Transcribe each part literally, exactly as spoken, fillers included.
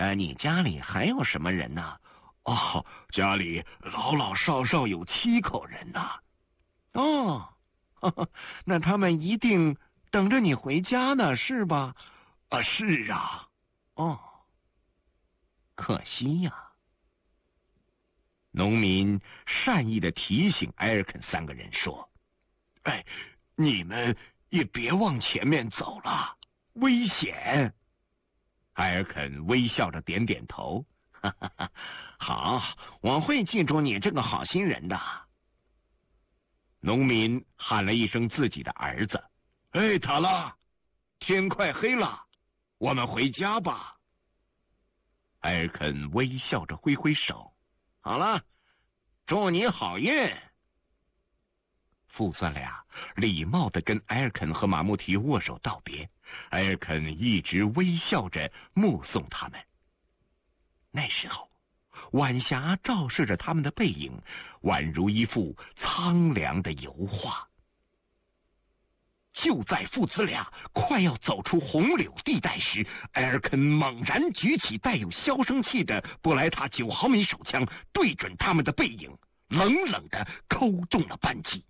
呃，你家里还有什么人呢？ 哦，家里老老少少有七口人呢。 哦，呵呵，那他们一定等着你回家呢，是吧？ 啊，是啊。 哦，可惜呀。农民善意地提醒埃尔肯三个人说：“ 哎，你们也别往前面走了，危险。” 埃尔肯微笑着点点头：“哈哈哈，好，我会记住你这个好心人的。”农民喊了一声自己的儿子：“ 哎，塔拉，天快黑了，我们回家吧。” 埃尔肯微笑着挥挥手：“好了，祝你好运。”父子俩礼貌地跟埃尔肯和马穆提握手道别，埃尔肯一直微笑着目送他们。那时候，晚霞照射着他们的背影，宛如一幅苍凉的油画。就在父子俩快要走出红柳地带时，埃尔肯猛然举起带有消声器的布莱塔九毫米手枪，对准他们的背影，冷冷地扣动了扳机。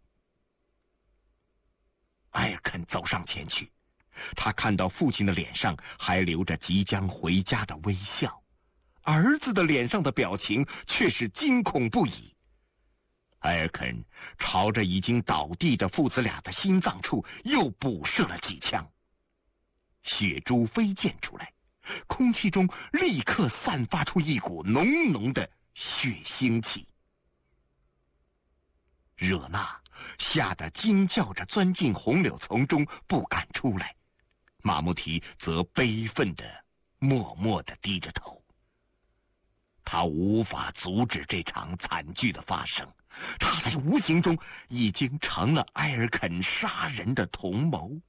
埃尔肯走上前去，他看到父亲的脸上还留着即将回家的微笑，儿子的脸上的表情却是惊恐不已。埃尔肯朝着已经倒地的父子俩的心脏处又补射了几枪，血珠飞溅出来，空气中立刻散发出一股浓浓的血腥气。惹娜吓得惊叫着钻进红柳丛中，不敢出来。马穆提则悲愤地默默地低着头。他无法阻止这场惨剧的发生，他在无形中已经成了埃尔肯杀人的同谋。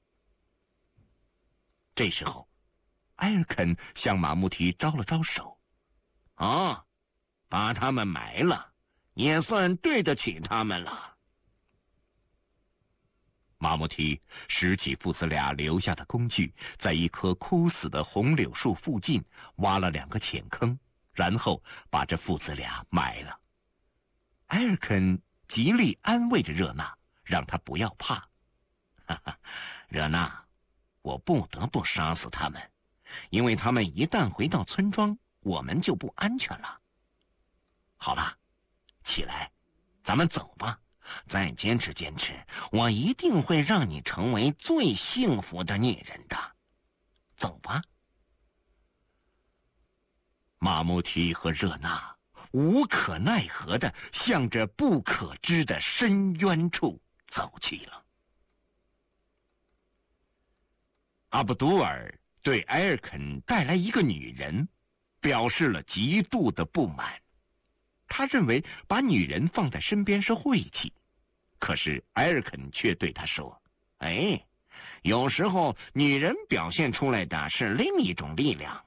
这时候，埃尔肯向马穆提招了招手：“哦，把他们埋了，也算对得起他们了。”马穆提拾起父子俩留下的工具，在一棵枯死的红柳树附近挖了两个浅坑，然后把这父子俩埋了。埃尔肯极力安慰着热娜，让她不要怕。哈哈，热娜，我不得不杀死他们，因为他们一旦回到村庄，我们就不安全了。好了，起来，咱们走吧。再坚持坚持，我一定会让你成为最幸福的女人的。走吧。马穆提和热娜无可奈何地向着不可知的深渊处走去了。阿卜杜尔对埃尔肯带来一个女人表示了极度的不满。他认为把女人放在身边是晦气，可是埃尔肯却对他说：“哎，有时候女人表现出来的是另一种力量。”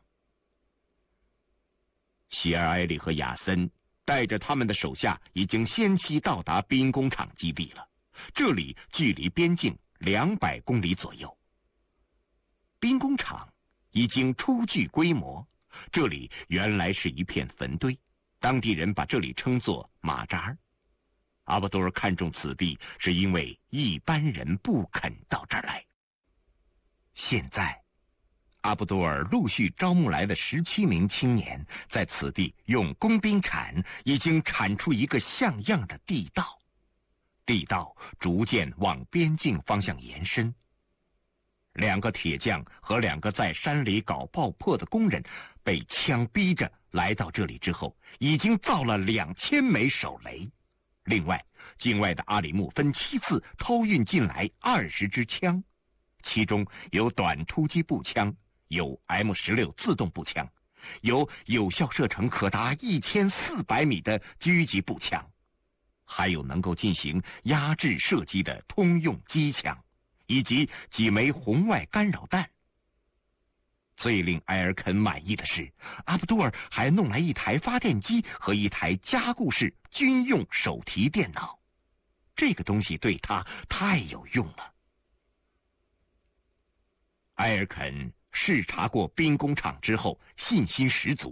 希尔埃里和亚森带着他们的手下已经先期到达兵工厂基地了，这里距离边境两百公里左右。兵工厂已经初具规模，这里原来是一片坟堆，当地人把这里称作马扎儿。阿卜杜尔看中此地，是因为一般人不肯到这儿来。现在，阿卜杜尔陆续招募来的十七名青年，在此地用工兵铲已经铲出一个像样的地道，地道逐渐往边境方向延伸。两个铁匠和两个在山里搞爆破的工人，被枪逼着来到这里之后，已经造了两千枚手雷。另外，境外的阿里木分七次偷运进来二十支枪，其中有短突击步枪，有 M 十六 自动步枪，有有效射程可达一千四百米的狙击步枪，还有能够进行压制射击的通用机枪，以及几枚红外干扰弹。最令埃尔肯满意的是，阿卜杜尔还弄来一台发电机和一台加固式军用手提电脑，这个东西对他太有用了。埃尔肯视察过兵工厂之后，信心十足。